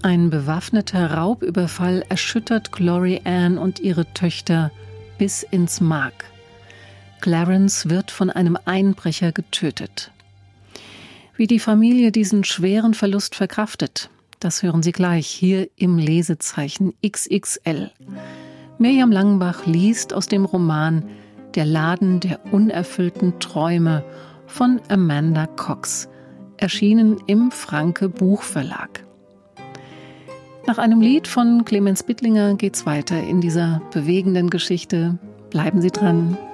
Ein bewaffneter Raubüberfall erschüttert Glory Ann und ihre Töchter bis ins Mark. Clarence wird von einem Einbrecher getötet. Wie die Familie diesen schweren Verlust verkraftet, das hören Sie gleich hier im Lesezeichen XXL. Mirjam Langenbach liest aus dem Roman Der Laden der unerfüllten Träume von Amanda Cox, erschienen im Franke Buchverlag. Nach einem Lied von Clemens Bittlinger geht's weiter in dieser bewegenden Geschichte. Bleiben Sie dran.